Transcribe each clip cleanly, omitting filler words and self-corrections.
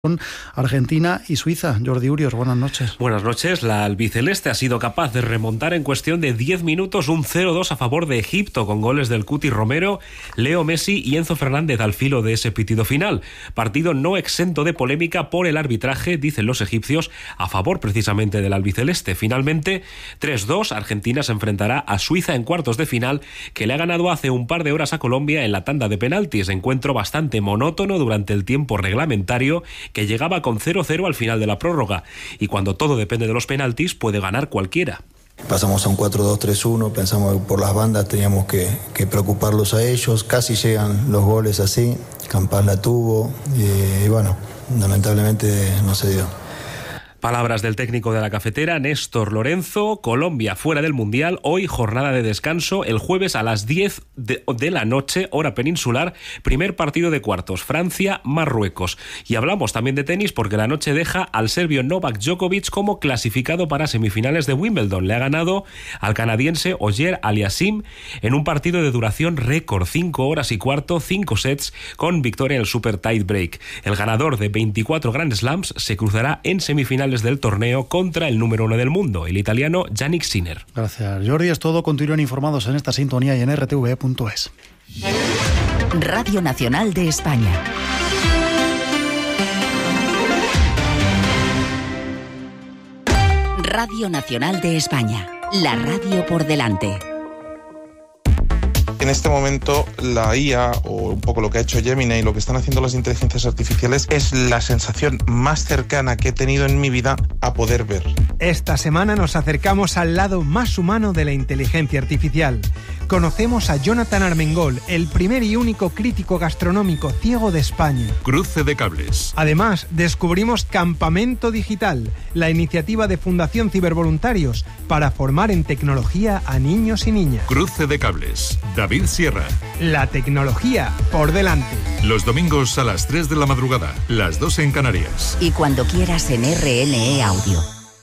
Argentina y Suiza. Jordi Urios, buenas noches. Buenas noches. La albiceleste ha sido capaz de remontar en cuestión de 10 minutos un 0-2 a favor de Egipto, con goles del Cuti Romero, Leo Messi y Enzo Fernández al filo de ese pitido final. Partido no exento de polémica por el arbitraje, dicen los egipcios, a favor precisamente del albiceleste. Finalmente, 3-2, Argentina se enfrentará a Suiza en cuartos de final, que le ha ganado hace un par de horas a Colombia en la tanda de penaltis. Encuentro bastante monótono durante el tiempo reglamentario, que llegaba con 0-0 al final de la prórroga, y cuando todo depende de los penaltis puede ganar cualquiera. Pasamos a un 4-2-3-1, pensamos que por las bandas teníamos que preocuparlos a ellos, casi llegan los goles así, Campás la tuvo y bueno, lamentablemente no se dio. Palabras del técnico de la cafetera, Néstor Lorenzo. Colombia fuera del Mundial, hoy jornada de descanso, el jueves a las 10 de la noche, hora peninsular, primer partido de cuartos, Francia-Marruecos. Y hablamos también de tenis porque la noche deja al serbio Novak Djokovic como clasificado para semifinales de Wimbledon. Le ha ganado al canadiense Auger Aliassime en un partido de duración récord, 5 horas y cuarto, 5 sets, con victoria en el Super Tie Break. El ganador de 24 Grand Slams se cruzará en semifinales del torneo contra el número 1 del mundo, el italiano Jannik Sinner. Gracias, Jordi. Es todo. Continúen informados en esta sintonía y en rtv.es. Radio Nacional de España. Radio Nacional de España. La radio por delante. En este momento la IA, o un poco lo que ha hecho Gemini y lo que están haciendo las inteligencias artificiales, es la sensación más cercana que he tenido en mi vida a poder ver. Esta semana nos acercamos al lado más humano de la inteligencia artificial. Conocemos a Jonathan Armengol, el primer y único crítico gastronómico ciego de España. Cruce de cables. Además, descubrimos Campamento Digital, la iniciativa de Fundación Cibervoluntarios para formar en tecnología a niños y niñas. Cruce de cables. David Sierra. La tecnología por delante. Los domingos a las 3 de la madrugada, las 2 en Canarias. Y cuando quieras en RNE Audio.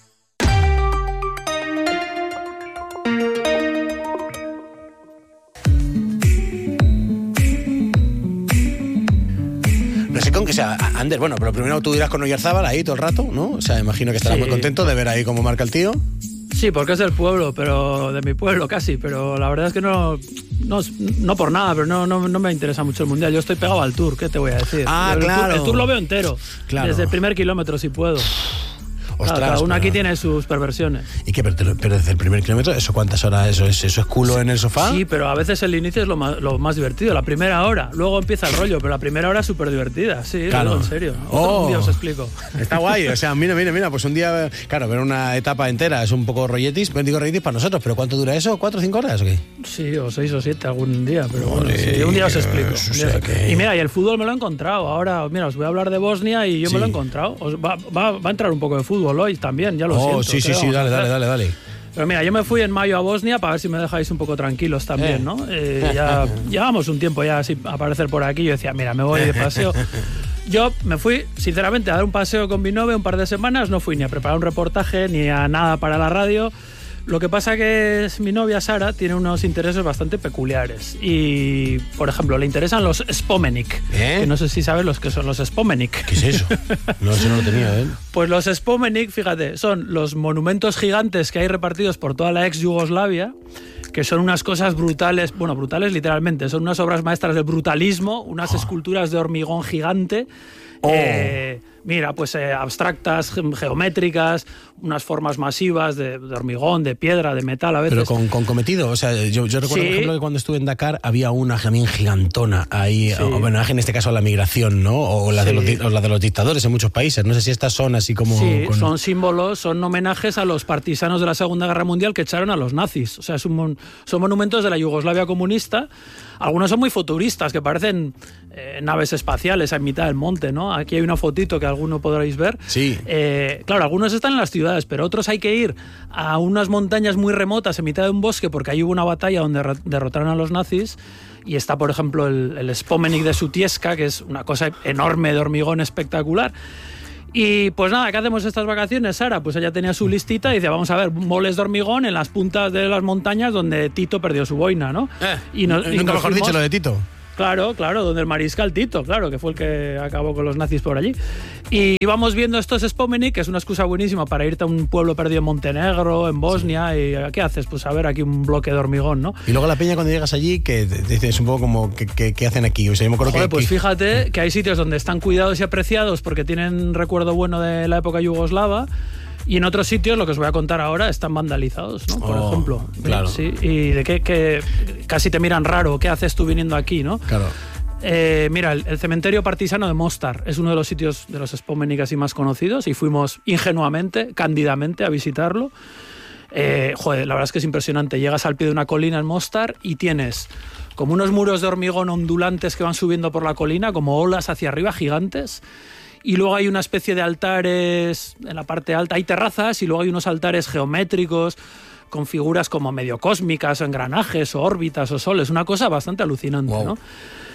No sé con qué sea, Ander, bueno, pero primero tú irás con Oyarzábal ahí todo el rato, ¿no? O sea, imagino que estarás muy contento de ver ahí cómo marca el tío. Sí, porque es del pueblo, pero de mi pueblo casi, pero la verdad es que no por nada, pero no me interesa mucho el Mundial. Yo estoy pegado al Tour, ¿qué te voy a decir? Claro. El tour lo veo entero, claro. Desde el primer kilómetro si puedo. Ostras, cada uno aquí tiene sus perversiones. ¿Y qué? Pero desde el primer kilómetro, ¿eso cuántas horas? ¿Eso es culo en el sofá? Sí, pero a veces el inicio es lo más divertido, la primera hora. Luego empieza el rollo, pero la primera hora es súper divertida. Sí, claro. En serio. Un día os explico. Está guay, o sea, mira, pues un día, claro, ver una etapa entera es un poco rolletis, digo rolletis para nosotros, pero ¿cuánto dura eso? ¿4 o 5 horas o qué? Sí, o 6 o 7 algún día, pero bueno, sí, un día os explico. Y mira, y el fútbol me lo he encontrado. Ahora, mira, os voy a hablar de Bosnia y yo me lo he encontrado. Va a entrar un poco de fútbol hoy también, ya lo siento. Sí, dale. Pero mira, yo me fui en mayo a Bosnia para ver si me dejáis un poco tranquilos también, ¿no? Ya llevamos un tiempo ya sin aparecer por aquí. Yo decía, mira, me voy de paseo. Yo me fui, sinceramente, a dar un paseo con mi novia un par de semanas. No fui ni a preparar un reportaje, ni a nada para la radio. Lo que pasa que mi novia Sara tiene unos intereses bastante peculiares y, por ejemplo, le interesan los Spomenik, que no sé si sabes los que son los Spomenik. ¿Qué es eso? No, eso no lo tenía, ¿eh? Pues los Spomenik, fíjate, son los monumentos gigantes que hay repartidos por toda la ex Yugoslavia, que son unas cosas brutales, bueno, brutales literalmente, son unas obras maestras del brutalismo, unas esculturas de hormigón gigante. Mira, pues abstractas, geométricas, unas formas masivas de hormigón, de piedra, de metal a veces. Pero con cometido, o sea, yo recuerdo, por ejemplo, que cuando estuve en Dakar había una también gigantona ahí, homenaje en este caso a la migración, ¿no? O la de los dictadores en muchos países. No sé si estas son así como... Sí, son símbolos, son homenajes a los partisanos de la Segunda Guerra Mundial que echaron a los nazis. O sea, son monumentos de la Yugoslavia comunista. Algunos son muy futuristas, que parecen naves espaciales en mitad del monte, ¿no? Aquí hay una fotito que alguno podréis ver. Sí. Claro, algunos están en las ciudades, pero otros hay que ir a unas montañas muy remotas en mitad de un bosque porque ahí hubo una batalla donde derrotaron a los nazis. Y está, por ejemplo, el Spomenik de Sutieska, que es una cosa enorme de hormigón espectacular. Y pues nada, ¿qué hacemos estas vacaciones, Sara? Pues ella tenía su listita y dice, vamos a ver, moles de hormigón en las puntas de las montañas donde Tito perdió su boina, ¿no? Nunca mejor dicho lo de Tito. Claro, donde el mariscal Tito, claro, que fue el que acabó con los nazis por allí. Y vamos viendo estos Spomenik, que es una excusa buenísima para irte a un pueblo perdido en Montenegro, en Bosnia, y ¿qué haces? Pues a ver aquí un bloque de hormigón, ¿no? Y luego la peña cuando llegas allí, que dices un poco como, ¿qué hacen aquí? O sea, yo me acuerdo pues fíjate que hay sitios donde están cuidados y apreciados porque tienen recuerdo bueno de la época yugoslava. Y en otros sitios, lo que os voy a contar ahora, están vandalizados, ¿no? Por ejemplo. Claro. Sí, y de que casi te miran raro, ¿qué haces tú viniendo aquí, no? Claro. Mira, el cementerio partisano de Mostar es uno de los sitios de los Spomenik así más conocidos y fuimos ingenuamente, cándidamente a visitarlo. La verdad es que es impresionante. Llegas al pie de una colina en Mostar y tienes como unos muros de hormigón ondulantes que van subiendo por la colina, como olas hacia arriba gigantes. Y luego hay una especie de altares en la parte alta, hay terrazas y luego hay unos altares geométricos con figuras como medio cósmicas o engranajes o órbitas o soles, una cosa bastante alucinante, wow. ¿No?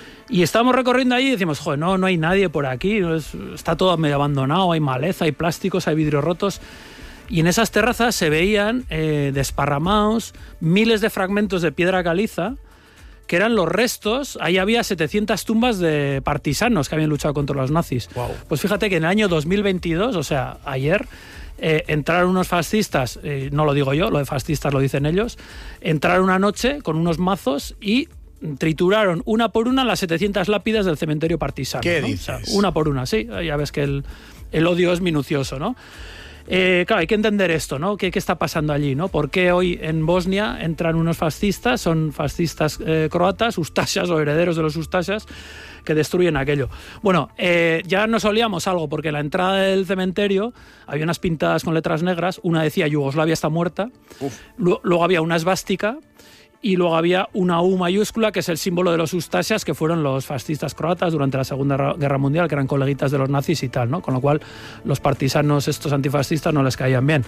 Y estábamos recorriendo ahí y decimos, joder, no hay nadie por aquí, está todo medio abandonado, hay maleza, hay plásticos, hay vidrios rotos. Y en esas terrazas se veían desparramados miles de fragmentos de piedra caliza, que eran los restos, ahí había 700 tumbas de partisanos que habían luchado contra los nazis. Wow. Pues fíjate que en el año 2022, o sea, ayer, entraron unos fascistas, no lo digo yo, lo de fascistas lo dicen ellos, entraron una noche con unos mazos y trituraron una por una las 700 lápidas del cementerio partisano. ¿Qué ¿no? dices? O sea, una por una, sí, ya ves que el odio es minucioso, ¿no? Claro, hay que entender esto, ¿no? ¿Qué está pasando allí, ¿no? ¿Por qué hoy en Bosnia entran unos fascistas, son fascistas croatas, ustashas o herederos de los ustashas, que destruyen aquello? Bueno, ya nos olíamos algo, porque en la entrada del cementerio había unas pintadas con letras negras, una decía Yugoslavia está muerta, luego había una esvástica, y luego había una U mayúscula, que es el símbolo de los ustashas, que fueron los fascistas croatas durante la Segunda Guerra Mundial, que eran coleguitas de los nazis y tal, ¿no? Con lo cual los partisanos estos antifascistas no les caían bien.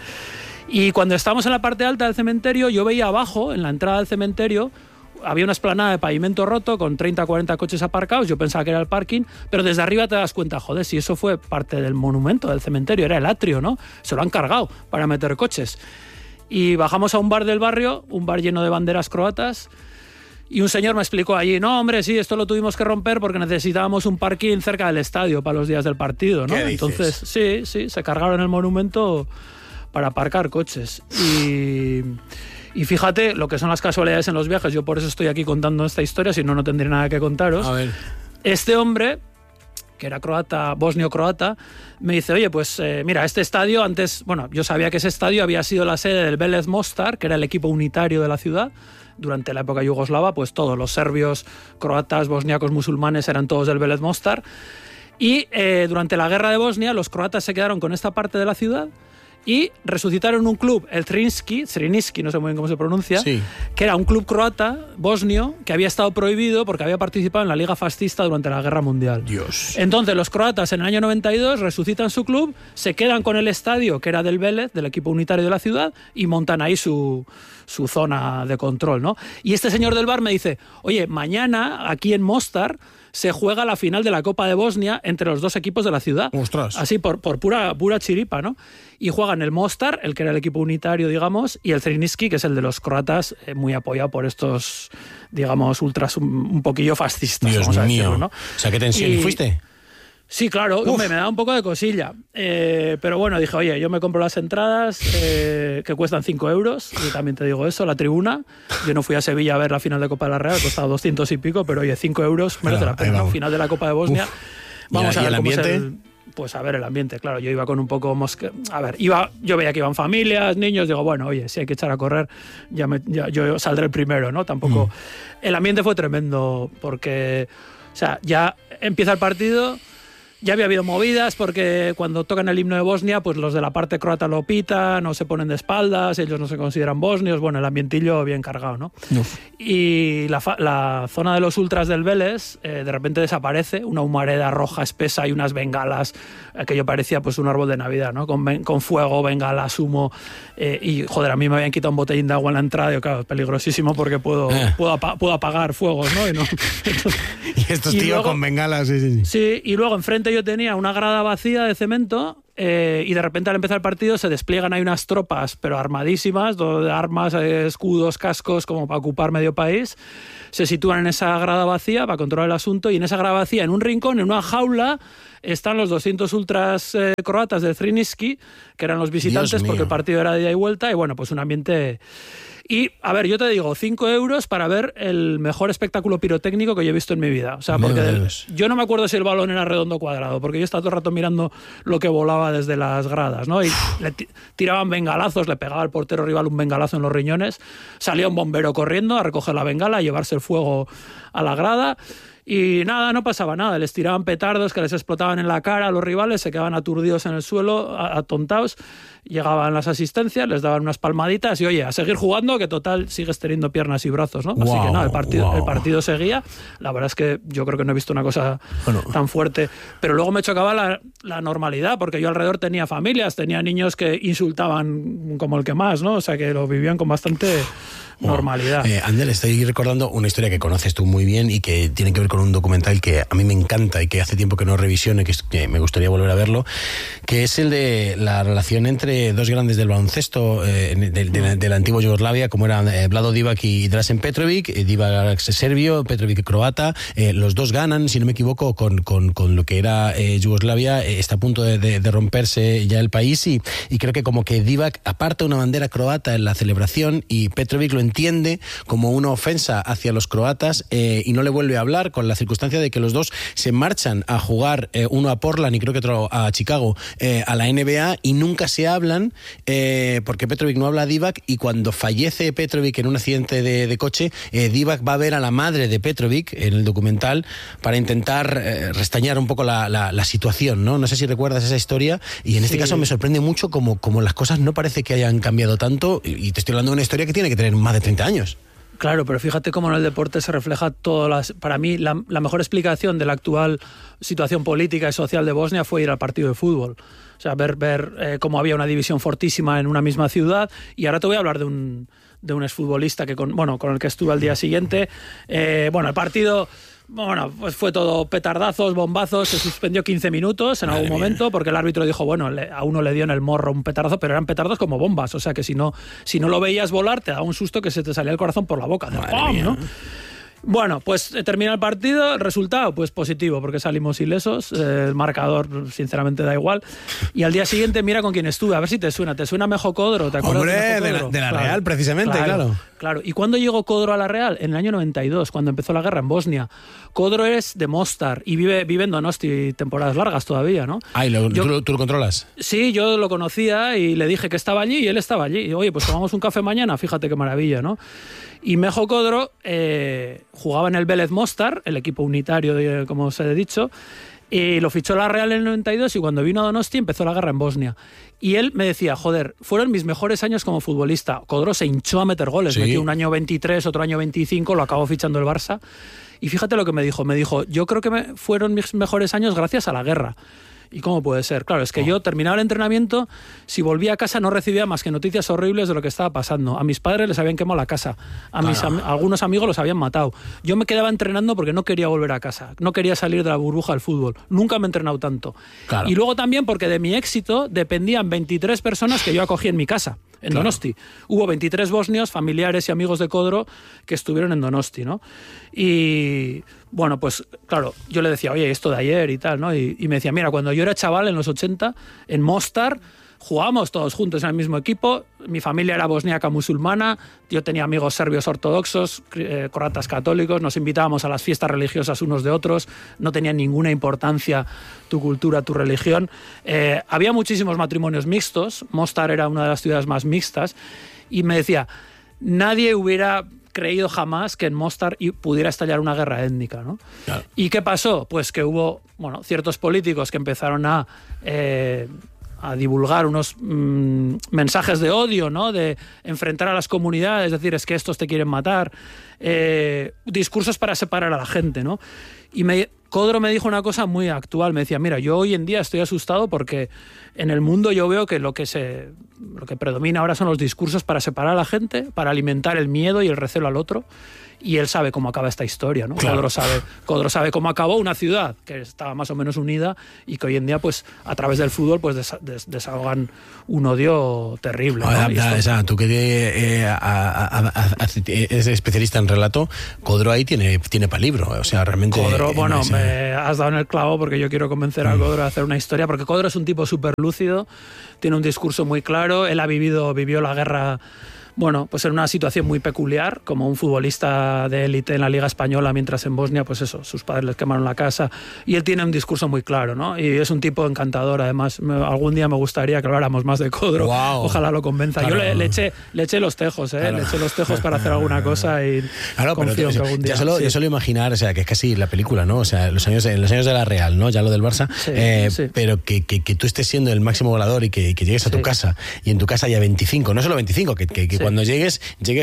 Y cuando estábamos en la parte alta del cementerio, yo veía abajo, en la entrada del cementerio, había una explanada de pavimento roto con 30 o 40 coches aparcados, yo pensaba que era el parking, pero desde arriba te das cuenta, joder, si eso fue parte del monumento del cementerio, era el atrio, ¿no? Se lo han cargado para meter coches. Y bajamos a un bar del barrio, un bar lleno de banderas croatas, y un señor me explicó allí, no, hombre, sí, esto lo tuvimos que romper porque necesitábamos un parking cerca del estadio para los días del partido, ¿no? Entonces, sí, se cargaron el monumento para aparcar coches. Y fíjate lo que son las casualidades en los viajes, yo por eso estoy aquí contando esta historia, si no, no tendría nada que contaros. A ver. Este hombre, que era croata, bosnio-croata, me dice, oye, pues mira, este estadio antes, bueno, yo sabía que ese estadio había sido la sede del Velez Mostar, que era el equipo unitario de la ciudad. Durante la época yugoslava, pues todos los serbios, croatas, bosniacos, musulmanes eran todos del Velez Mostar. Y durante la guerra de Bosnia, los croatas se quedaron con esta parte de la ciudad y resucitaron un club, el Zrinjski, no sé muy bien cómo se pronuncia, sí, que era un club croata, bosnio, que había estado prohibido porque había participado en la Liga Fascista durante la Guerra Mundial. Dios. Entonces los croatas en el año 92 resucitan su club, se quedan con el estadio, que era del Velez, del equipo unitario de la ciudad, y montan ahí su zona de control, ¿no? Y este señor del bar me dice, oye, mañana aquí en Mostar se juega la final de la Copa de Bosnia entre los dos equipos de la ciudad. ¡Ostras! Así, por pura chiripa, ¿no? Y juegan el Mostar, el que era el equipo unitario, digamos, y el Zrinjski, que es el de los croatas, muy apoyado por estos, digamos, ultras un poquillo fascistas. Dios vamos a mío. decirlo, ¿no? O sea, ¿qué tensión fuiste? Sí, claro, me da un poco de cosilla. Pero bueno, dije, oye, yo me compro las entradas que cuestan 5 euros. Yo también te digo eso, la tribuna. Yo no fui a Sevilla a ver la final de Copa de la Real, costaba 200 y pico, pero oye, 5 euros merece la pena, ¿no? Final de la Copa de Bosnia. Vamos a ver el cómo ambiente. es pues a ver el ambiente, claro. Yo iba con un poco a ver, yo veía que iban familias, niños, digo, bueno, oye, si hay que echar a correr, yo saldré el primero, ¿no? Tampoco. El ambiente fue tremendo porque, o sea, ya empieza el partido. Ya había habido movidas porque cuando tocan el himno de Bosnia, pues los de la parte croata lo pitan, no se ponen de espaldas, ellos no se consideran bosnios, bueno, el ambientillo bien cargado, ¿no? Uf. Y la zona de los ultras del Vélez de repente desaparece, una humareda roja espesa y unas bengalas, aquello parecía pues un árbol de Navidad, ¿no? Con fuego, bengalas, humo, y joder, a mí me habían quitado un botellín de agua en la entrada, y claro, es peligrosísimo porque puedo apagar fuegos, ¿no? Y estos tíos luego, con bengalas, sí. Sí, y luego enfrente yo tenía una grada vacía de cemento y de repente al empezar el partido se despliegan ahí unas tropas, pero armadísimas, de armas, escudos, cascos, como para ocupar medio país. Se sitúan en esa grada vacía para controlar el asunto, y en esa grada vacía, en un rincón, en una jaula, están los 200 ultras croatas de Zrinjski, que eran los visitantes porque el partido era de ida y vuelta, y bueno, pues un ambiente... Y, a ver, yo te digo, 5 euros para ver el mejor espectáculo pirotécnico que yo he visto en mi vida. O sea, porque yo no me acuerdo si el balón era redondo o cuadrado, porque yo estaba todo el rato mirando lo que volaba desde las gradas, ¿no? Y le tiraban bengalazos, le pegaba al portero rival un bengalazo en los riñones, salía un bombero corriendo a recoger la bengala, a llevarse el fuego a la grada... Y nada, no pasaba nada, les tiraban petardos que les explotaban en la cara a los rivales, se quedaban aturdidos en el suelo, atontados, llegaban las asistencias, les daban unas palmaditas y oye, a seguir jugando, que total sigues teniendo piernas y brazos, ¿no? Así que nada, el partido seguía. La verdad es que yo creo que no he visto una cosa tan fuerte, pero luego me chocaba la normalidad, porque yo alrededor tenía familias, tenía niños que insultaban como el que más, ¿no? O sea, que lo vivían con bastante... normalidad. Ander, estoy recordando una historia que conoces tú muy bien y que tiene que ver con un documental que a mí me encanta y que hace tiempo que no revisiono y que me gustaría volver a verlo, que es el de la relación entre dos grandes del baloncesto de la antigua Yugoslavia, como eran Vlado Divac y Dražen Petrovic. Divac serbio, Petrovic croata. Los dos ganan, si no me equivoco, con lo que era Yugoslavia. Está a punto de romperse ya el país y creo que como que Divac aparta una bandera croata en la celebración y Petrovic lo entiende como una ofensa hacia los croatas y no le vuelve a hablar, con la circunstancia de que los dos se marchan a jugar, uno a Portland y creo que otro a Chicago, a la NBA, y nunca se hablan porque Petrovic no habla a Divac, y cuando fallece Petrovic en un accidente de coche, Divac va a ver a la madre de Petrovic en el documental para intentar restañar un poco la situación, ¿no? No sé si recuerdas esa historia, y en este caso me sorprende mucho como las cosas no parece que hayan cambiado tanto, y te estoy hablando de una historia que tiene que tener más de 30 años. Claro, pero fíjate cómo en el deporte se refleja para mí, la mejor explicación de la actual situación política y social de Bosnia fue ir al partido de fútbol. O sea, ver cómo había una división fortísima en una misma ciudad. Y ahora te voy a hablar de un exfutbolista con el que estuve al día siguiente. El partido... Bueno, pues fue todo petardazos, bombazos, se suspendió 15 minutos en algún momento porque el árbitro dijo, bueno, a uno le dio en el morro un petardazo, pero eran petardos como bombas, o sea que si no lo veías volar te daba un susto que se te salía el corazón por la boca, ¡pam!, ¿no? Bueno, pues termina el partido, el resultado, pues positivo, porque salimos ilesos, el marcador sinceramente da igual, y al día siguiente mira con quién estuve, a ver si te suena Mejo Codro, ¿te acuerdas? Hombre, de la Real, precisamente, claro. ¿Y cuándo llegó Codro a la Real? En el año 92, cuando empezó la guerra en Bosnia. Codro es de Mostar y vive en Donosti temporadas largas todavía, ¿no? ¿Tú lo controlas? Sí, yo lo conocía y le dije que estaba allí y él estaba allí. Y, oye, pues tomamos un café mañana, fíjate qué maravilla, ¿no? Y Mejo Codro jugaba en el Vélez Mostar, el equipo unitario, como os he dicho, y lo fichó la Real en el 92 y cuando vino a Donosti empezó la guerra en Bosnia. Y él me decía, joder, fueron mis mejores años como futbolista. Codro se hinchó a meter goles, metió un año 23, otro año 25, lo acabó fichando el Barça. Y fíjate lo que me dijo, yo creo que fueron mis mejores años gracias a la guerra. ¿Y cómo puede ser? Claro, es que yo terminaba el entrenamiento, si volvía a casa no recibía más que noticias horribles de lo que estaba pasando. A mis padres les habían quemado la casa, a algunos amigos los habían matado. Yo me quedaba entrenando porque no quería volver a casa, no quería salir de la burbuja del fútbol. Nunca me he entrenado tanto. Claro. Y luego también porque de mi éxito dependían 23 personas que yo acogí en mi casa, en Donosti. Hubo 23 bosnios, familiares y amigos de Codro que estuvieron en Donosti, ¿no? Y... bueno, pues claro, yo le decía, oye, esto de ayer y tal, ¿no? Y me decía, mira, cuando yo era chaval en los 80, en Mostar, jugábamos todos juntos en el mismo equipo, mi familia era bosníaca musulmana, yo tenía amigos serbios ortodoxos, croatas católicos, nos invitábamos a las fiestas religiosas unos de otros, no tenía ninguna importancia tu cultura, tu religión. Había muchísimos matrimonios mixtos, Mostar era una de las ciudades más mixtas, y me decía, nadie hubiera creído jamás que en Mostar pudiera estallar una guerra étnica, ¿no? Claro. ¿Y qué pasó? Pues que hubo ciertos políticos que empezaron a divulgar unos mensajes de odio, ¿no? De enfrentar a las comunidades, es decir, es que estos te quieren matar, discursos para separar a la gente, ¿no? Y Codro me dijo una cosa muy actual, me decía, mira, yo hoy en día estoy asustado porque en el mundo yo veo que lo que predomina ahora son los discursos para separar a la gente, para alimentar el miedo y el recelo al otro. Y él sabe cómo acaba esta historia, ¿no? Claro. Codro sabe cómo acabó una ciudad que estaba más o menos unida y que hoy en día, pues, a través del fútbol, pues desahogan un odio terrible, ¿no? Tú que eres especialista en relato, Codro ahí tiene para libro, o sea, realmente... Codro, bueno, me has dado en el clavo porque yo quiero convencer a Codro de hacer una historia, porque Codro es un tipo súper lúcido, tiene un discurso muy claro, él vivió la guerra... Bueno, pues en una situación muy peculiar, como un futbolista de élite en la Liga Española, mientras en Bosnia, pues eso, sus padres les quemaron la casa, y él tiene un discurso muy claro, ¿no? Y es un tipo encantador, además, algún día me gustaría que habláramos más de Codro, ojalá lo convenza. Claro. Yo le eché los tejos, claro. Le eché los tejos para hacer alguna cosa y confío que algún día... Yo suelo imaginar, o sea, que es casi la película, ¿no? O sea, los años de la Real, ¿no? Ya lo del Barça, sí. Pero que tú estés siendo el máximo goleador y que llegues a tu casa, y en tu casa haya 25, no solo 25, que cuando llegues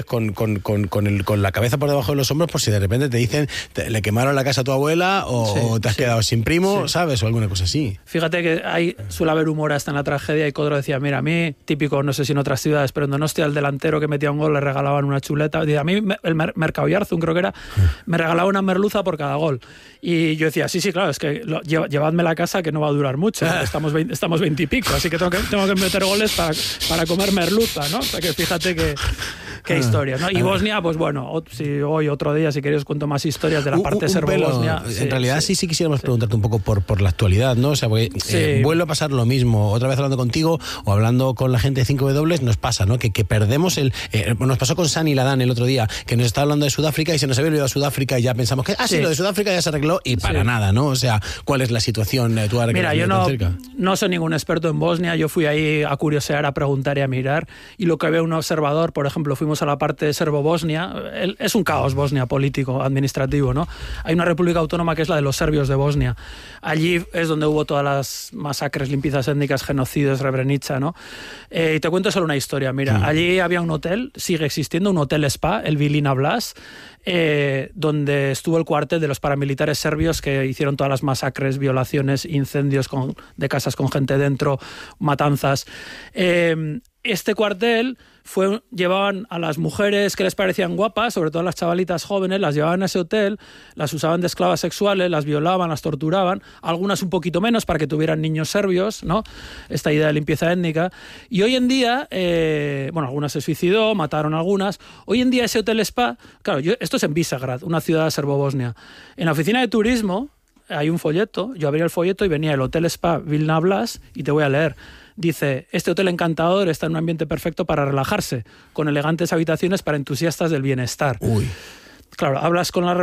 con la cabeza por debajo de los hombros por si de repente te dicen le quemaron la casa a tu abuela o te has quedado sin primo, ¿sabes? O alguna cosa así. Fíjate que suele haber humor hasta en la tragedia y Codro decía, mira, a mí, típico, no sé si en otras ciudades, pero en Donostia al delantero que metía un gol le regalaban una chuleta. A mí el Mercado Yarzun, creo que era, me regalaba una merluza por cada gol. Y yo decía, sí, claro, es que llevadme la casa que no va a durar mucho. Estamos 20 y pico, así que tengo que meter goles para comer merluza, ¿no? O sea que fíjate qué historia, ¿no? Y Bosnia, pues bueno, si hoy otro día, si queréis, os cuento más historias de la parte serbo-bosnia. En realidad sí quisiéramos preguntarte un poco por la actualidad, ¿no? O sea, porque vuelve a pasar lo mismo. Otra vez hablando contigo o hablando con la gente de 5W, nos pasa, ¿no? Que perdemos nos pasó con Sani Ladan el otro día, que nos estaba hablando de Sudáfrica y se nos había olvidado Sudáfrica y ya pensamos que, lo de Sudáfrica ya se arregló y para nada, ¿no? O sea, ¿cuál es la situación? Mira, yo no soy ningún experto en Bosnia, yo fui ahí a curiosear, a preguntar y a mirar, y lo que ve un observador, por ejemplo, fuimos a la parte serbo-bosnia, es un caos Bosnia político, administrativo, ¿no? Hay una república autónoma que es la de los serbios de Bosnia. Allí es donde hubo todas las masacres, limpiezas étnicas, genocidios, Srebrenica, ¿no? Y te cuento solo una historia, mira, allí había un hotel, sigue existiendo, un hotel spa, el Vilina Blas, donde estuvo el cuartel de los paramilitares serbios que hicieron todas las masacres, violaciones, incendios de casas con gente dentro, matanzas. Este cuartel llevaban a las mujeres que les parecían guapas, sobre todo las chavalitas jóvenes, las llevaban a ese hotel, las usaban de esclavas sexuales, las violaban, las torturaban, algunas un poquito menos para que tuvieran niños serbios, ¿no? Esta idea de limpieza étnica. Y hoy en día, algunas se suicidó, mataron a algunas. Hoy en día ese hotel spa, claro, esto es en Visegrad, una ciudad serbo-bosnia. En la oficina de turismo hay un folleto, yo abría el folleto y venía el hotel spa Vilna Blas y te voy a leer. Dice, este hotel encantador está en un ambiente perfecto para relajarse, con elegantes habitaciones para entusiastas del bienestar. Uy. Claro, hablas con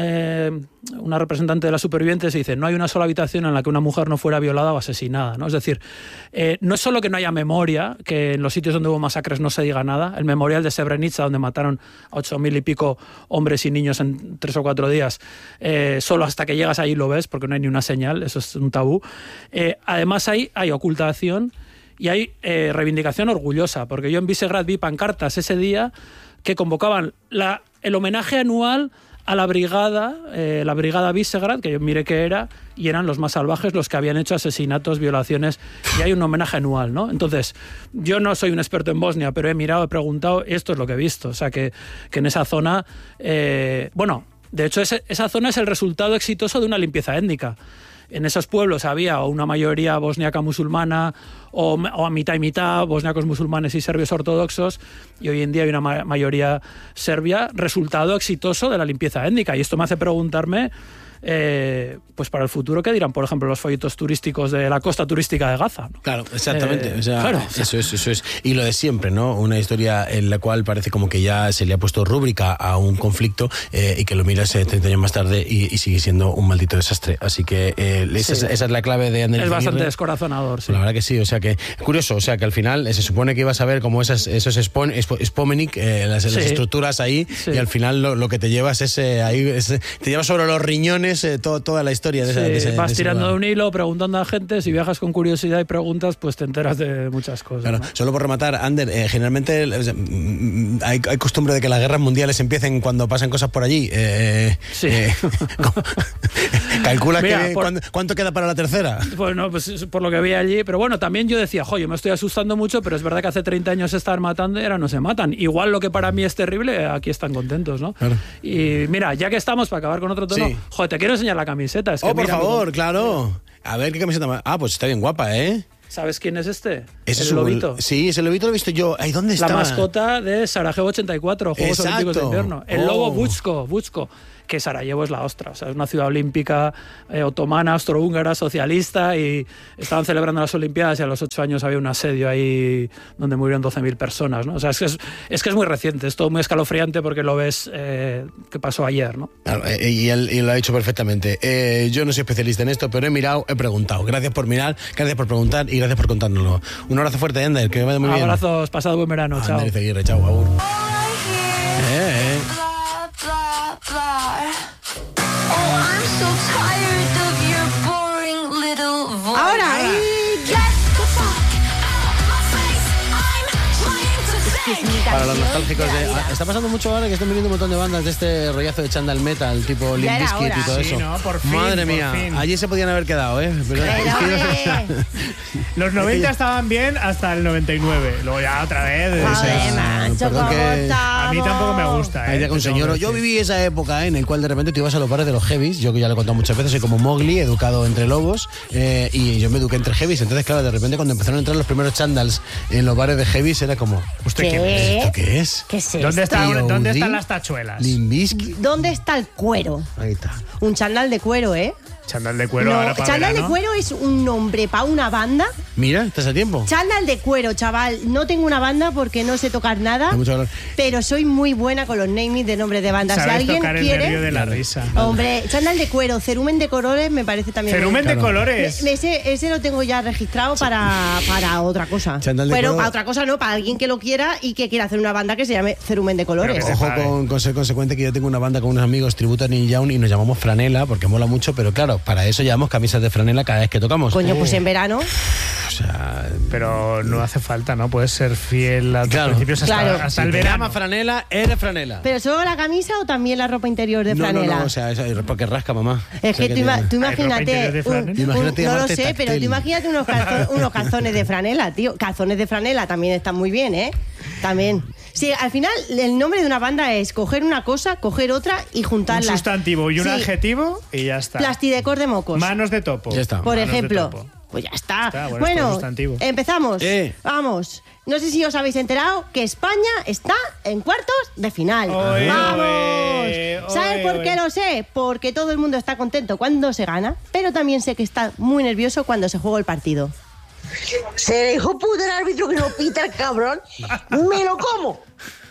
una representante de las supervivientes y dice, no hay una sola habitación en la que una mujer no fuera violada o asesinada, ¿no? Es decir, no es solo que no haya memoria, que en los sitios donde hubo masacres no se diga nada. El memorial de Srebrenica, donde mataron a 8.000 y pico hombres y niños en 3 o 4 días, solo hasta que llegas ahí lo ves, porque no hay ni una señal, eso es un tabú. Además hay ocultación y hay reivindicación orgullosa, porque yo en Visegrad vi pancartas ese día que convocaban el homenaje anual a la brigada Visegrad, que yo miré que era, y eran los más salvajes los que habían hecho asesinatos, violaciones, y hay un homenaje anual, ¿no? Entonces, yo no soy un experto en Bosnia, pero he mirado, he preguntado, y esto es lo que he visto. O sea, que en esa zona, de hecho, esa zona es el resultado exitoso de una limpieza étnica. En esos pueblos había una mayoría bosniaca musulmana o a mitad y mitad, bosniacos musulmanes y serbios ortodoxos, y hoy en día hay una mayoría serbia, resultado exitoso de la limpieza étnica. Y esto me hace preguntarme, pues para el futuro, ¿qué dirán, por ejemplo, los folletos turísticos de la costa turística de Gaza, ¿no? Claro, exactamente. Eso es. Y lo de siempre, ¿no? Una historia en la cual parece como que ya se le ha puesto rúbrica a un conflicto y que lo miras 30 años más tarde y sigue siendo un maldito desastre. Así que esa es la clave de Ander. Es bastante descorazonador, sí. La verdad que sí, o sea que curioso, o sea que al final se supone que ibas a ver como esos Spomenik, las estructuras ahí, y al final lo que te llevas te llevas sobre los riñones pones toda la historia de ese vas de ese tirando lugar. de un hilo, preguntando a gente. Si viajas con curiosidad y preguntas, pues te enteras de muchas cosas. Claro, ¿no? solo por rematar, Ander, generalmente hay costumbre de que las guerras mundiales empiecen cuando pasan cosas por allí. Sí. Calcula Mira, que ¿cuánto queda para la tercera? Bueno, pues por lo que vi allí. Pero bueno, también yo decía, yo me estoy asustando mucho, pero es verdad que hace 30 años se estaban matando y ahora no se matan. Igual lo que para mí es terrible, aquí están contentos, ¿no? Claro. Y mira, ya que estamos, para acabar con otro tono, Sí. te quiero enseñar la camiseta. Es que Por mira, favor, claro. A ver qué camiseta más. Pues está bien guapa, ¿eh? ¿Sabes quién es este? Ese el es lobito. Sí, ese lobito lo he visto yo. Ay, ¿dónde está? La mascota de Sarajevo 84, Juegos Exacto. Olímpicos de Invierno. El lobo Butsko, que Sarajevo es la ostra. O sea, es una ciudad olímpica otomana, austrohúngara, socialista, y estaban celebrando las Olimpiadas y a los 8 años había un asedio ahí donde murieron 12.000 personas, ¿no? O sea, es que es muy reciente, es todo muy escalofriante porque lo ves que pasó ayer, ¿no? Claro, y él lo ha dicho perfectamente. Yo no soy especialista en esto, pero he mirado, he preguntado. Gracias por mirar, gracias por preguntar y gracias por contárnoslo. Un abrazo fuerte, Ander, que vaya muy bien. Abrazos, pasado buen verano, chao. Ander Izaguirre, chao, agur. Ahora, Para los nostálgicos está pasando mucho ahora que están viniendo un montón de bandas de este rollazo de Chandal Metal, tipo Limp Bizkit y todo Sí, eso. ¿no? Por fin, Madre por mía, fin. allí se podían haber quedado, ¿eh? Pero es que Los 90 estaban bien hasta el 99. Luego ya otra vez. perdón que- A mí tampoco me gusta. Ahí llega un señor. Yo viví esa época en el cual de repente tú ibas a los bares de los heavies. Yo que ya lo he contado muchas veces, soy como Mowgli, educado entre lobos. Y yo me eduqué entre heavies. Entonces, claro, de repente cuando empezaron a entrar los primeros chandals en los bares de heavies, era como, ¿usted ¿Qué? quién es? ¿Esto qué es? ¿Qué es ¿Dónde, esto? ¿Dónde están las tachuelas? Limp Bizkit. ¿Dónde está el cuero? Ahí está. Un chándal de cuero, ¿eh? Chándal de cuero No, ahora para chándal de verano. cuero es un nombre para una banda. Mira, estás a tiempo. Chándal de cuero, chaval. No tengo una banda porque no sé tocar nada, Hay mucho valor. pero soy muy buena con los namings de nombres de bandas. Si Sabes alguien tocar el nervio quiere... de la risa. Hombre, chándal de cuero, cerumen de colores me parece también... Cerumen de Claro. colores. Ese lo tengo ya registrado para otra cosa. Chándal de Pero cuero. para otra cosa no, para alguien que lo quiera y que quiera hacer una banda que se llame Cerumen de Colores. Pero que Ojo pague. con ser consecuente, que yo tengo una banda con unos amigos, tributo a Neil Young, y nos llamamos Franela porque mola mucho, pero claro, para eso llevamos camisas de franela cada vez que tocamos. Coño, pues en verano... O sea, Pero no hace falta, ¿no? Puedes ser fiel a tus Claro. principios hasta, Claro. hasta si el te verano. llamas franela, eres franela. ¿Pero solo la camisa o también la ropa interior de franela? No, o sea, porque rasca, mamá. Es que tú ¿Hay ropa imagínate, interior de franela? Imagínate no lo llamarte sé, pero Tactel. tú imagínate unos calzones de franela, tío. Calzones de franela también están muy bien, ¿eh? También. Sí, al final el nombre de una banda es coger una cosa, coger otra y Un juntarlas. sustantivo y un Sí. adjetivo y ya está. Plastidecor de mocos. Manos de topo. Ya está. Por Manos de ejemplo. topo. Pues ya está. Está, bueno, es todo Bueno, sustantivo. empezamos. Vamos. No sé si os habéis enterado que España está en cuartos de final. Oe, ¡Vamos! oe, ¿Sabes por qué oe. lo sé? Porque todo el mundo está contento cuando se gana, pero también sé que está muy nervioso cuando se juega el partido. Se dejó puta el árbitro que no pita el cabrón. Me lo como.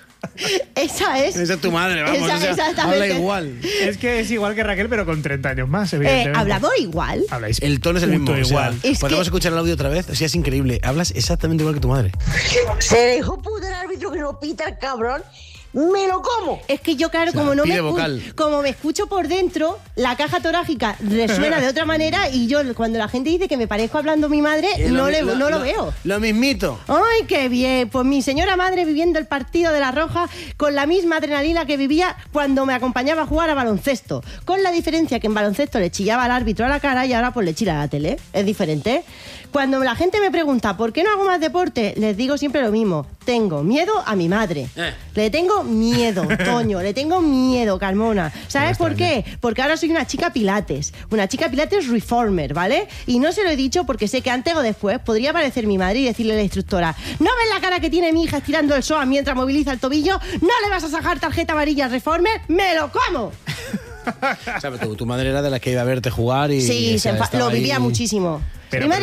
Esa es. Esa es tu madre, vamos. Esa- o sea, exactamente. habla igual. Es que es igual que Raquel, pero con 30 años más, evidentemente. Hablamos igual. Habláis El tono es el mismo. punto o sea, igual. Es podemos que- escuchar el audio otra vez. O sea, es increíble. Hablas exactamente igual que tu madre. Se dejó puta el árbitro que no pita el cabrón. Me lo como. Es que yo, claro, O sea, como no pide vocal. como me escucho por dentro, la caja torácica resuena de otra manera y yo cuando la gente dice que me parezco hablando a mi madre, no lo veo. Lo mismito. ¡Ay, qué bien! Pues mi señora madre viviendo el partido de La Roja con la misma adrenalina que vivía cuando me acompañaba a jugar a baloncesto. Con la diferencia que en baloncesto le chillaba al árbitro a la cara y ahora pues le chilla a la tele. Es diferente. Cuando la gente me pregunta ¿por qué no hago más deporte? Les digo siempre lo mismo. Tengo miedo a mi madre. Le tengo miedo, Toño. Le tengo miedo, Carmona. ¿Sabes por qué? Porque ahora soy una chica pilates. Una chica pilates reformer, ¿vale? Y no se lo he dicho porque sé que antes o después podría aparecer mi madre y decirle a la instructora ¿no ves la cara que tiene mi hija estirando el psoas mientras moviliza el tobillo? ¿No le vas a sacar tarjeta amarilla al reformer? ¡Me lo como! O sea, tu madre era de las que iba a verte jugar y... Sí, o sea, estaba lo ahí- vivía muchísimo. Pero, mi madre perdona, que...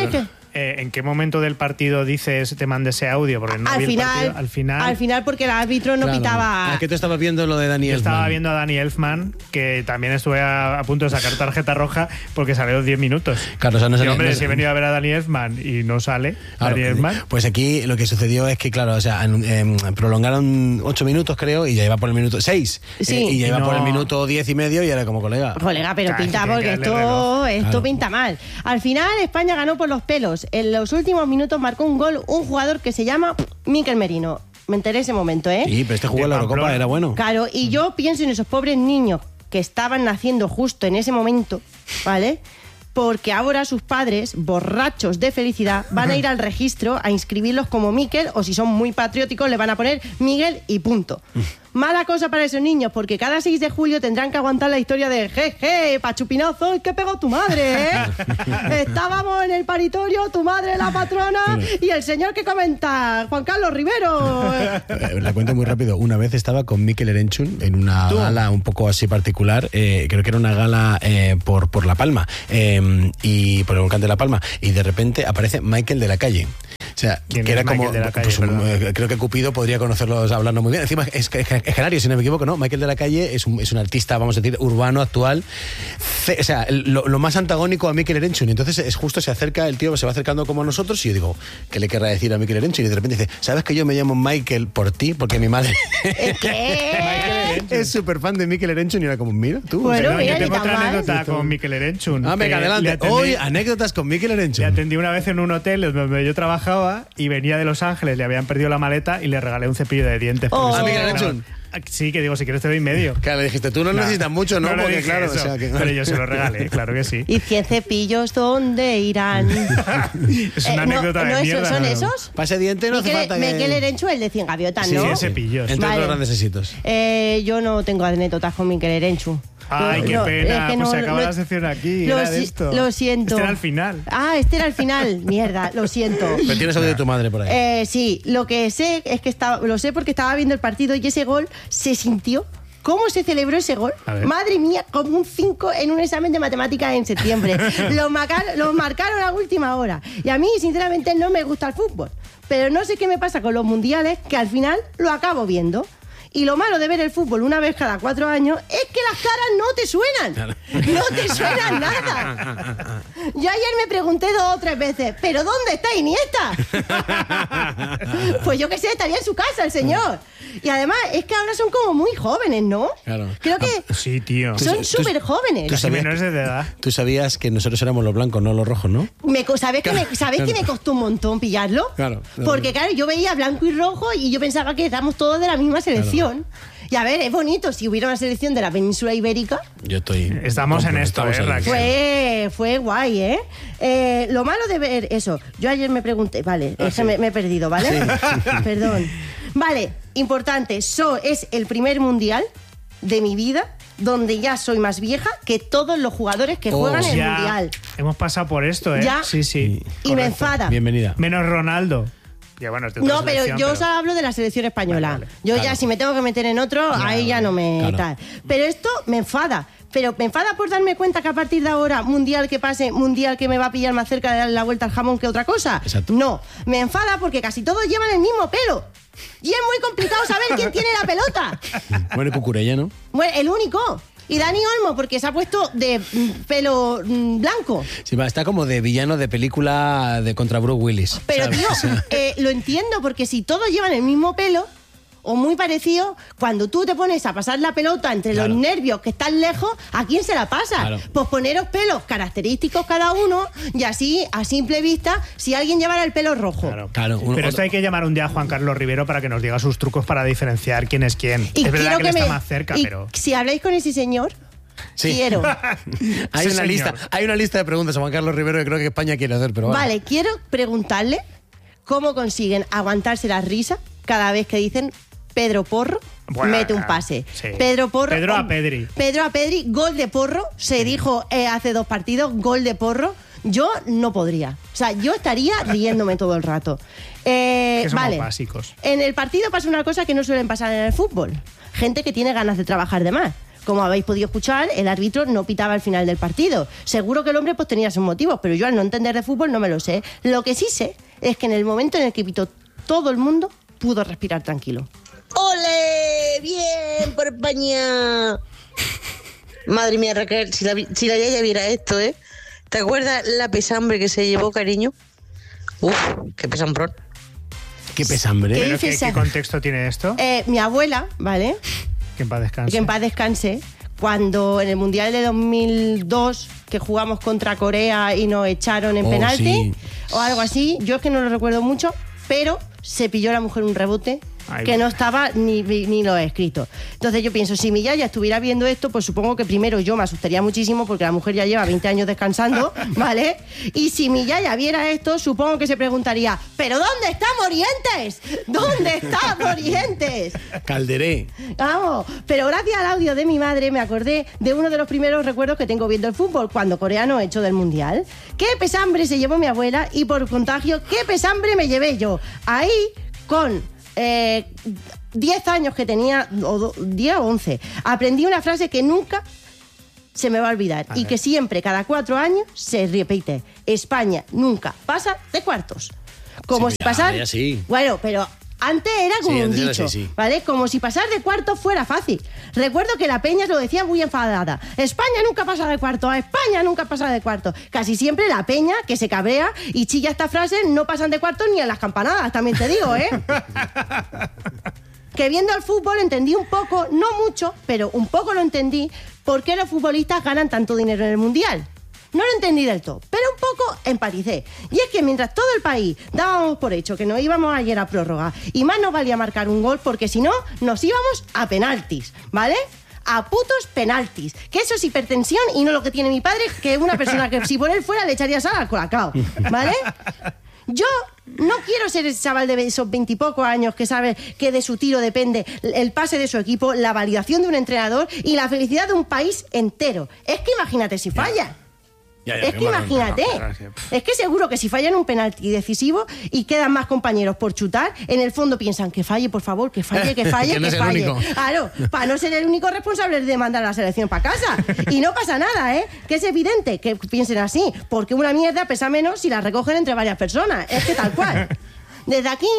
¿En qué momento del partido dices te mandé ese audio? Porque no vi el partido. Al final, porque el árbitro no pitaba. ¿A qué tú estabas viendo lo de Dani Elfman? Estaba viendo a Dani Elfman, que también estuve a punto de sacar tarjeta roja porque salió 10 minutos. Claro, o sea, no sale, hombre, si he venido a ver a Dani Elfman y no sale Dani Elfman. Pues aquí lo que sucedió es que, claro, o sea, prolongaron 8 minutos, creo, y ya iba por el minuto 6. Sí. Y ya iba por el minuto 10 y medio y era como colega. Colega, pero pinta porque esto pinta mal. Al final, España ganó por los pelos. En los últimos minutos marcó un gol un jugador que se llama Mikel Merino. Me enteré ese momento, ¿eh? Sí, pero este jugó en la Eurocopa, era bueno. Claro, y yo pienso en esos pobres niños que estaban naciendo justo en ese momento, ¿vale? Porque ahora sus padres, borrachos de felicidad, van a ir al registro a inscribirlos como Mikel, o si son muy patrióticos, le van a poner Miguel y punto. Mala cosa para esos niños, porque cada 6 de julio tendrán que aguantar la historia de jeje, pachupinazo, ¿qué pegó tu madre, eh? Estábamos en el paritorio, tu madre la patrona y el señor que comenta, Juan Carlos Rivero. La cuento muy rápido. Una vez estaba con Mikel Erenchun en una gala un poco así particular, creo que era una gala por La Palma, y por el volcán de La Palma, y de repente aparece Mikel de la Calle. O sea, que era como, de la Calle, pues, creo que Cupido podría conocerlos hablando muy bien. Encima es canario, si no me equivoco, ¿no? Mikel de la Calle es un artista, vamos a decir, urbano, actual. O sea, lo más antagónico a Mikel Erenchun. Entonces es justo, se acerca, el tío se va acercando como a nosotros y yo digo, ¿qué le querrá decir a Mikel Erenchun? Y de repente dice, ¿sabes que yo me llamo Mikel por ti? Porque mi madre es súper fan de Mikel Erenchun. Y era como, mira, tú. Bueno, yo tengo otra anécdota con Mikel Erenchun. Venga, adelante. Hoy, anécdotas con Mikel Erenchun. Le atendí una vez en un hotel donde yo trabajaba y venía de Los Ángeles, le habían perdido la maleta y le regalé un cepillo de dientes. ¿A Mikel Erenchun? Sí, que digo, si quieres te doy medio. Claro, le dijiste, tú no necesitas mucho, ¿no? Porque claro, o sea, pero yo se lo regalé, claro que sí. ¿Y 100 cepillos dónde irán? Es una anécdota de mierda. ¿Son esos? Para ese diente no hace falta que... Mikel Erenchun, el de 100 gaviotas, ¿no? Sí, cepillos. Entre los grandes éxitos. Yo no tengo anécdotas con Mikel Erenchun. Ay, qué pena, pues se acaba la sección aquí. Lo siento. Este era el final. Este era el final. Mierda, lo siento. Pero tienes audio de tu madre por ahí. Sí, lo que sé es que lo sé porque estaba viendo el partido y ese gol se sintió. ¿Cómo se celebró ese gol? Madre mía, como un 5 en un examen de matemáticas en septiembre. Lo marcaron a última hora. Y a mí, sinceramente, no me gusta el fútbol. Pero no sé qué me pasa con los mundiales, que al final lo acabo viendo. Y lo malo de ver el fútbol una vez cada 4 años es que las caras no te suenan. No te suenan nada. Yo ayer me pregunté 2 o 3 veces, ¿pero dónde está Iniesta? Pues yo qué sé, estaría en su casa el señor. Y además es que ahora son como muy jóvenes, ¿no? Claro. Creo que sí, tío. Son súper jóvenes. Tú sabías que nosotros éramos los blancos, no los rojos, ¿no? ¿Sabes que me costó un montón pillarlo? Claro. Porque claro, yo veía blanco y rojo y yo pensaba que éramos todos de la misma selección. Claro. Y a ver, es bonito, si hubiera una selección de la península ibérica. Estamos en esto, Raquel. Fue guay, ¿eh? Lo malo de ver eso, yo ayer me pregunté, vale, me he perdido, ¿vale? Sí. Perdón. Vale, importante, es el primer mundial de mi vida donde ya soy más vieja que todos los jugadores que juegan el mundial. Hemos pasado por esto, ¿eh? Ya. Sí. Y me enfada. Bienvenida. Menos Ronaldo. Bueno, no, pero yo os hablo de la selección española. Vale. Yo ya, si me tengo que meter en otro, ahí ya no me tal. Pero esto me enfada. Pero me enfada por darme cuenta que a partir de ahora, mundial que pase, mundial que me va a pillar más cerca de darle la vuelta al jamón que otra cosa. Exacto. No, me enfada porque casi todos llevan el mismo pelo. Y es muy complicado saber quién tiene la pelota. Bueno, Cucurella, ¿no? Bueno, el único. Y Dani Olmo, porque se ha puesto de pelo blanco. Sí, está como de villano de película de contra Bruce Willis. Pero, ¿sabes? Tío, lo entiendo, porque si todos llevan el mismo pelo, o muy parecido, cuando tú te pones a pasar la pelota entre los nervios que están lejos, ¿a quién se la pasa? Claro. Pues poneros pelos característicos cada uno y así, a simple vista, si alguien llevara el pelo rojo. Claro. Pero esto hay que llamar un día a Juan Carlos Rivero para que nos diga sus trucos para diferenciar quién es quién. Y es verdad que él está más cerca, pero... Si habláis con ese señor... Sí. Quiero. Hay una lista de preguntas a Juan Carlos Rivero que creo que España quiere hacer, pero vale, quiero preguntarle cómo consiguen aguantarse la risa cada vez que dicen Pedro Porro mete un pase. Sí. Pedro Porro. Pedro a Pedri, gol de Porro. Se dijo hace 2 partidos, gol de Porro. Yo no podría. O sea, yo estaría riéndome todo el rato. Que somos básicos. En el partido pasa una cosa que no suelen pasar en el fútbol. Gente que tiene ganas de trabajar de más. como habéis podido escuchar, el árbitro no pitaba al final del partido. Seguro que el hombre pues tenía sus motivos, pero yo al no entender de fútbol no me lo sé. Lo que sí sé es que en el momento en el que pitó, todo el mundo pudo respirar tranquilo. ¡Ole! ¡Bien por España! Madre mía, Raquel, si la Yaya viera esto, ¿eh? ¿Te acuerdas la pesambre que se llevó, cariño? Uf, qué pesambrón. ¿Qué pesambre? ¿Pero qué contexto tiene esto? Mi abuela, ¿vale? Que en paz descanse. Que en paz descanse. Cuando en el Mundial de 2002, que jugamos contra Corea y nos echaron en penalti, sí, o algo así, yo es que no lo recuerdo mucho, pero se pilló la mujer un rebote que no estaba ni lo escrito. Entonces yo pienso, si mi yaya estuviera viendo esto, pues supongo que primero yo me asustaría muchísimo porque la mujer ya lleva 20 años descansando, ¿vale? Y si mi yaya viera esto, supongo que se preguntaría, ¿pero dónde está Morientes? ¿Dónde está Morientes? Calderé. Vamos, pero gracias al audio de mi madre me acordé de uno de los primeros recuerdos que tengo viendo el fútbol, cuando Corea nos echó del Mundial. ¿Qué pesambre se llevó mi abuela? Y por contagio, ¿qué pesambre me llevé yo? Ahí, con 10 años que tenía, o 10 o 11, aprendí una frase que nunca se me va a olvidar y que siempre, cada 4 años, se repite. España nunca pasa de cuartos. Como si pasar... Sí. Bueno, pero... Antes era como un dicho, así. ¿vale? Como si pasar de cuartos fuera fácil. Recuerdo que la Peña lo decía muy enfadada. España nunca pasa de cuartos, España nunca pasa de cuartos. Casi siempre la Peña, que se cabrea y chilla esta frase, no pasan de cuartos ni en las campanadas, también te digo, ¿eh? Que viendo el fútbol entendí un poco, no mucho, pero un poco lo entendí, por qué los futbolistas ganan tanto dinero en el Mundial. No lo entendí del todo, pero un poco empaticé. Y es que mientras todo el país dábamos por hecho que nos íbamos ayer a prórroga y más nos valía marcar un gol porque si no, nos íbamos a penaltis, ¿vale? A putos penaltis. Que eso es hipertensión y no lo que tiene mi padre, que es una persona que si por él fuera le echaría sal al colacao, ¿vale? Yo no quiero ser ese chaval de esos 20 y pocos años que sabe que de su tiro depende el pase de su equipo, la validación de un entrenador y la felicidad de un país entero. Es que imagínate si falla. Es que imagínate, es que seguro que si fallan un penalti decisivo y quedan más compañeros por chutar, en el fondo piensan que falle, por favor, que falle, que falle, que, no que falle. Claro, para no ser el único responsable de mandar a la selección para casa. Y no pasa nada, ¿eh? Que es evidente que piensen así, porque una mierda pesa menos si la recogen entre varias personas. Es que tal cual. Desde aquí...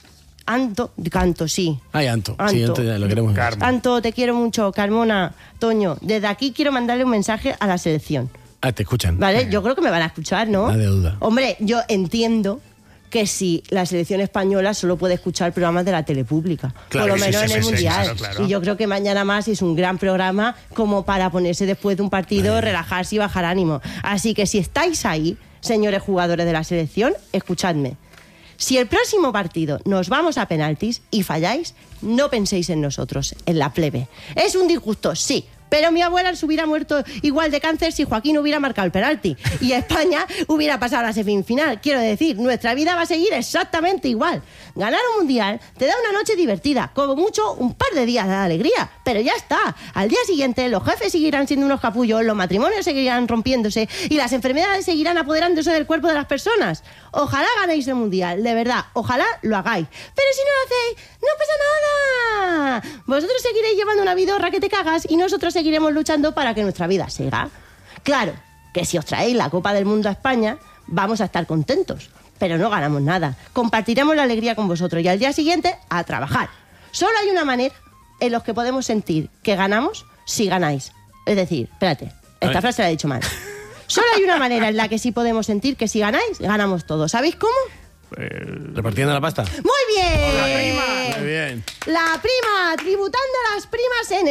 Canto, sí. Ay, Anto. Sí, Anto lo queremos. Anto, te quiero mucho, Carmona, Toño. Desde aquí quiero mandarle un mensaje a la selección. Ah, te escuchan. Vale, yo creo que me van a escuchar, ¿no? Nada de duda. Hombre, yo entiendo que si la selección española solo puede escuchar programas de la tele pública, claro, por lo menos en el Mundial. Claro. Y yo creo que Mañana Más es un gran programa como para ponerse después de un partido, relajarse y bajar ánimo. Así que si estáis ahí, señores jugadores de la selección, escuchadme. Si el próximo partido nos vamos a penaltis y falláis, no penséis en nosotros, en la plebe. Es un disgusto, sí. Pero mi abuela se hubiera muerto igual de cáncer si Joaquín hubiera marcado el penalti y España hubiera pasado a la semifinal. Quiero decir, nuestra vida va a seguir exactamente igual. Ganar un mundial te da una noche divertida, como mucho un par de días de alegría, pero ya está. Al día siguiente los jefes seguirán siendo unos capullos, los matrimonios seguirán rompiéndose y las enfermedades seguirán apoderándose del cuerpo de las personas. Ojalá ganéis el mundial, de verdad, ojalá lo hagáis. Pero si no lo hacéis, no pasa nada. Vosotros seguiréis llevando una vidorra que te cagas y nosotros seguiremos luchando para que nuestra vida siga. Claro, que si os traéis la Copa del Mundo a España, vamos a estar contentos, pero no ganamos nada. Compartiremos la alegría con vosotros y al día siguiente a trabajar. Solo hay una manera en la que podemos sentir que ganamos si ganáis. Es decir, espérate, esta frase la he dicho mal. Solo hay una manera en la que sí podemos sentir que si ganáis, ganamos todos. ¿Sabéis cómo? Repartiendo la pasta. ¡Muy bien! ¡La prima! Muy bien. La prima, tributando a las primas en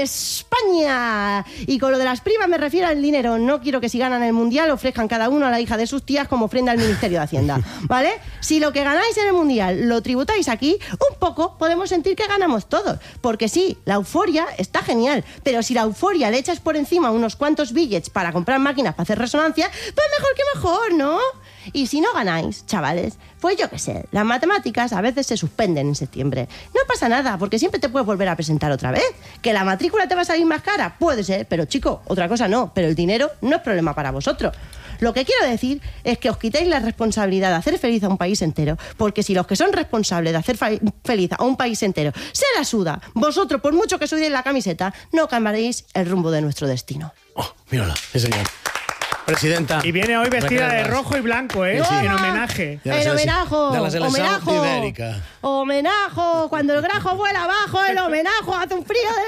España. Y con lo de las primas me refiero al dinero. No quiero que si ganan el mundial ofrezcan cada uno a la hija de sus tías como ofrenda al Ministerio de Hacienda, ¿vale? Si lo que ganáis en el mundial lo tributáis aquí, un poco podemos sentir que ganamos todos. Porque sí, la euforia está genial, pero si la euforia le echas por encima unos cuantos billets para comprar máquinas para hacer resonancia, pues mejor que mejor, ¿no? Y si no ganáis, chavales, pues yo qué sé, las matemáticas a veces se suspenden en septiembre. No pasa nada, porque siempre te puedes volver a presentar otra vez. ¿Que la matrícula te va a salir más cara? Puede ser, pero chico, otra cosa no. Pero el dinero no es problema para vosotros. Lo que quiero decir es que os quitéis la responsabilidad de hacer feliz a un país entero, porque si los que son responsables de hacer feliz a un país entero se la suda, vosotros, por mucho que sudéis la camiseta, no cambiaréis el rumbo de nuestro destino. Oh, mírala, sí señor. Presidenta. Y viene hoy vestida de rojo y blanco, ¿eh? Sí. En homenaje. En homenajo. De la selección ibérica. Homenajo. Cuando el grajo vuela abajo, el homenajo hace un frío de